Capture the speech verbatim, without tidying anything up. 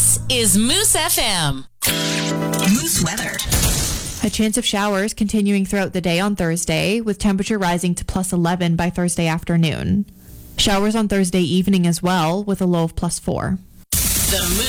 This is Moose F M. Moose weather. A chance of showers continuing throughout the day on Thursday, with temperature rising to plus eleven by Thursday afternoon. Showers on Thursday evening as well, with a low of plus four. The Moose